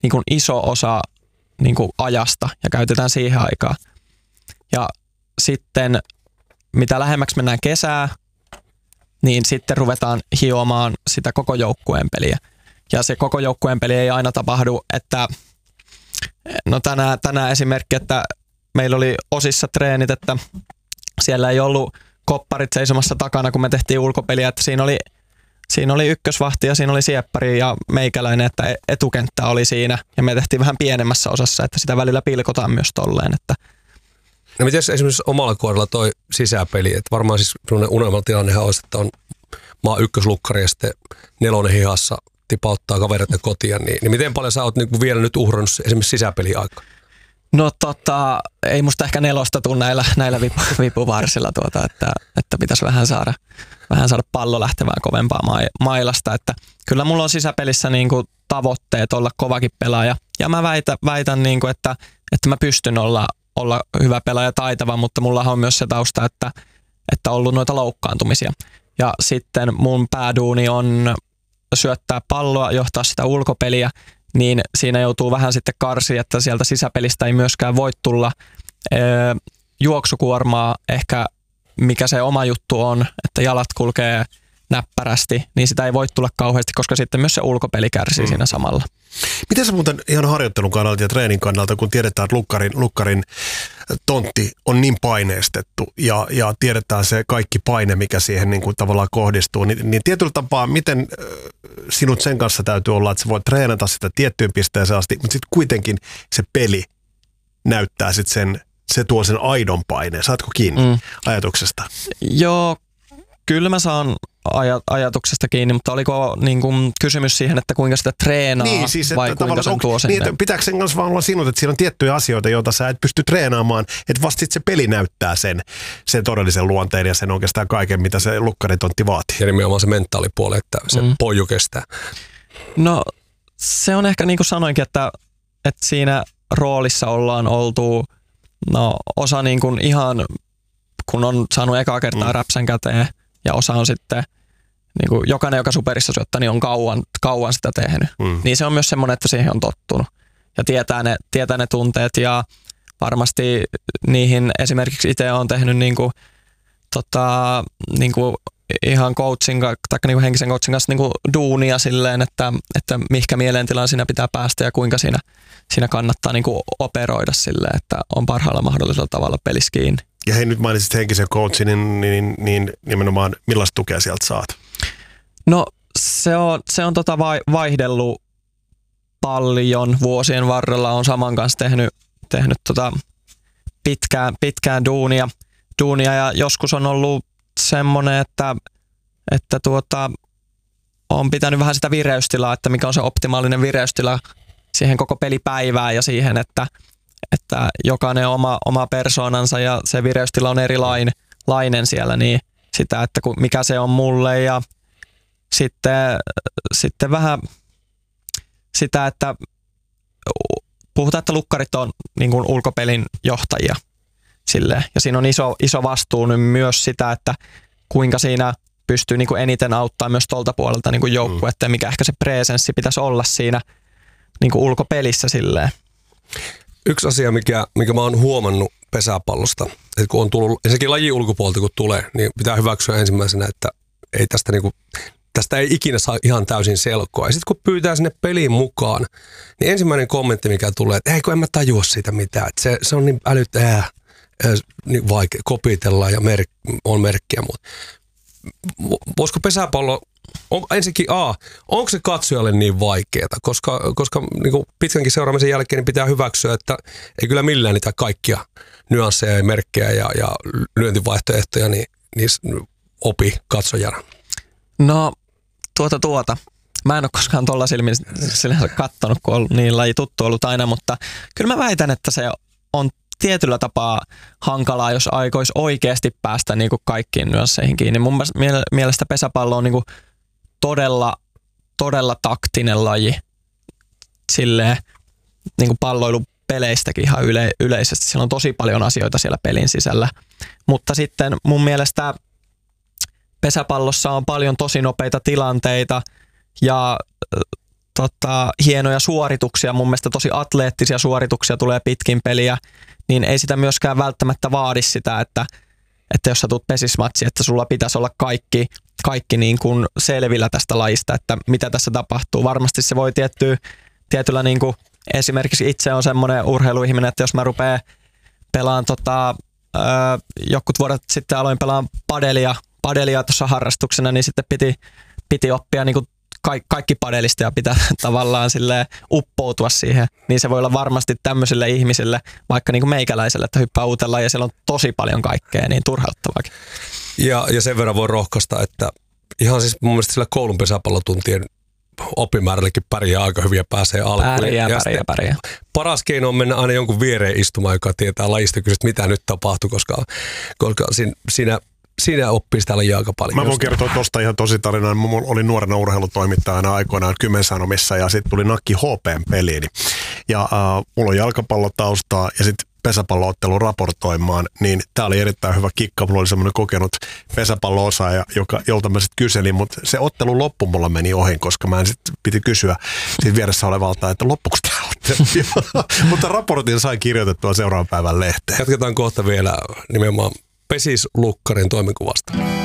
niin kuin iso osa niin kuin ajasta ja käytetään siihen aikaa. Ja sitten mitä lähemmäksi mennään kesää, niin sitten ruvetaan hiomaan sitä koko joukkueen peliä. Ja se koko joukkueen peli ei aina tapahdu, että no tänään esimerkki, että meillä oli osissa treenit, että siellä ei ollut kopparit seisomassa takana, kun me tehtiin ulkopeliä, että siinä oli ykkösvahti ja siinä oli sieppari ja meikäläinen, että etukenttä oli siinä ja me tehtiin vähän pienemmässä osassa, että sitä välillä pilkotaan myös tolleen. Että no miten esimerkiksi omalla kohdalla toi sisäpeli, että varmaan siis unelmatilannehan olisi, että on maa ykköslukkari ja sitten 4 hihassa tipauttaa kavereita kotia, niin miten paljon sä oot niin vielä nyt uhrannut esimerkiksi sisäpeliaikaa? No ei musta ehkä 4 tuu näillä vipuvarsilla että pitäisi vähän saada pallo lähtevään kovempaa mailasta, että kyllä mulla on sisäpelissä niinku tavoitteet olla kovakin pelaaja ja mä väitän niinku, että mä pystyn olla hyvä pelaaja, taitava, mutta mulla on myös se tausta, että on ollut noita loukkaantumisia ja sitten mun pääduuni on syöttää palloa, johtaa sitä ulkopeliä, niin siinä joutuu vähän sitten karsiin, että sieltä sisäpelistä ei myöskään voi tulla juoksukuormaa ehkä, mikä se oma juttu on, että jalat kulkee näppärästi, niin sitä ei voi tulla kauheasti, koska sitten myös se ulkopeli kärsii siinä samalla. Miten se muuten ihan harjoittelun kannalta ja treenin kannalta, kun tiedetään, että lukkarin tontti on niin paineistettu ja tiedetään se kaikki paine, mikä siihen niin kuin tavallaan kohdistuu, niin tietyllä tapaa, miten sinut sen kanssa täytyy olla, että sä voit treenata sitä tiettyyn pisteeseen asti, mutta sitten kuitenkin se peli näyttää sitten se tuo sen aidon paineen. Saatko kiinni ajatuksesta? Joo, kyllä mä saan ajatuksesta kiinni, mutta oliko niin kuin kysymys siihen, että kuinka sitä treenaa niin, siis, vai kuinka sen tuo sinne? Niin, pitääkö sen kanssa vaan olla sinut, että siinä on tiettyjä asioita, joita sä et pysty treenaamaan, että vasta sitten se peli näyttää sen todellisen luonteen ja sen oikeastaan kaiken, mitä se lukkaritontti vaatii. Ja nimenomaan se mentaalipuoli, että se poju kestää. No se on ehkä niin kuin sanoinkin, että siinä roolissa ollaan oltu osa niin kuin ihan, kun on saanut ekaa kertaa räpsän käteen ja osa on sitten niin kuin jokainen, joka superissa syöttää, niin on kauan sitä tehnyt. Niin se on myös semmoinen, että siihen on tottunut ja tietää ne tunteet ja varmasti niihin esimerkiksi itse olen tehnyt niin kuin ihan coachin tai niin kuin henkisen coachin kanssa niin kuin duunia silleen, että mihinkä mielentilaan siinä pitää päästä ja kuinka siinä kannattaa niin kuin operoida silleen, että on parhaalla mahdollisella tavalla pelissä kiinni. Ja hei, nyt mainitsit henkisen coachin, niin nimenomaan millaista tukea sieltä saat? No se on vaihdellut paljon vuosien varrella. On saman kanssa tehnyt pitkään duunia ja joskus on ollut semmoinen, että on pitänyt vähän sitä vireystilaa, että mikä on se optimaalinen vireystila siihen koko pelipäivään ja siihen, että jokainen oma persoonansa ja se vireystila on erilainen siellä, niin sitä, että mikä se on mulle ja sitten vähän sitä, että puhutaan, että lukkarit on niin kuin ulkopelin johtajia silleen. Ja siinä on iso vastuu nyt myös sitä, että kuinka siinä pystyy niin kuin eniten auttaa myös tuolta puolelta niin kuin joukkuetta ja mikä ehkä se presenssi pitäisi olla siinä niin kuin ulkopelissä silleen. Yksi asia, mikä mä oon huomannut pesäpallosta, että kun on tullut, ensinnäkin lajin ulkopuolelta kun tulee, niin pitää hyväksyä ensimmäisenä, että ei tästä ei ikinä saa ihan täysin selkoa. Ja sitten kun pyytää sinne peliin mukaan, niin ensimmäinen kommentti, mikä tulee, että ei kun en mä tajua siitä mitään, että se on niin niin vaikea, kopitellaan ja on merkkiä muuta. Voisiko pesäpallo, ensinnäkin onko se katsojalle niin vaikeaa, koska niin kuin pitkänkin seuraamisen jälkeen niin pitää hyväksyä, että ei kyllä millään niitä kaikkia nyansseja ja merkkejä ja lyöntivaihtoehtoja niin opi katsojana. No mä en ole koskaan tuolla silmin kattonut, kun on niin laji tuttu ollut aina, mutta kyllä mä väitän, että se on tietyllä tapaa hankalaa, jos aikoisi oikeasti päästä niin kuin kaikkiin nyansseihin kiinni. Mun mielestä pesäpallo on niin kuin todella taktinen laji. Silleen niin kuin palloilupeleistäkin ihan yleisesti. Siellä on tosi paljon asioita siellä pelin sisällä. Mutta sitten mun mielestä pesäpallossa on paljon tosi nopeita tilanteita ja hienoja suorituksia, mun mielestä tosi atleettisia suorituksia tulee pitkin peliä, niin ei sitä myöskään välttämättä vaadi sitä, että jos sä tulet pesismatsiin, että sulla pitäisi olla kaikki niin kuin selvillä tästä lajista, että mitä tässä tapahtuu. Varmasti se voi tietyllä niin kuin, esimerkiksi itse on semmoinen urheiluihminen, että jos mä rupean pelaamaan jokut vuodet sitten aloin pelaamaan padelia tuossa harrastuksena, niin sitten piti oppia niin kuin kaikki padelista ja pitää tavallaan silleen uppoutua siihen. Niin se voi olla varmasti tämmöisille ihmisille, vaikka niin kuin meikäläiselle, että hyppää uuteen lajiin ja siellä on tosi paljon kaikkea, niin turhauttavaakin. Ja sen verran voi rohkaista, että ihan siis mun mielestä sillä koulun pesäpallotuntien oppimäärällekin pärjää aika hyvin ja pääsee alkuun. Pärjää. Paras keino on mennä aina jonkun viereen istumaan, joka tietää lajista, kysyä, mitä nyt tapahtuu, koska siinä oppii sitä lajia aika paljon. Mä voin kertoa tuosta ihan tosi tarinaa. Mä olin nuorena urheilutoimittajana aikoinaan Kymensanomissa ja sitten tuli nakki HP:n peliin. Ja mulla on jalkapallotaustaa ja sitten pesäpalloottelu raportoimaan, niin tää oli erittäin hyvä kikka. Mulla oli semmoinen kokenut pesäpallo-osaaja, jolta mä sitten kyselin, mutta se ottelu loppu mulla meni ohi, koska mä en sitten piti kysyä siitä vieressä olevalta, että loppuuko tää ottelu. Mutta raportin sai kirjoitettua seuraavan päivän lehteen. Jatketaan kohta vielä nimenomaan Pesislukkarin toimenkuvasta.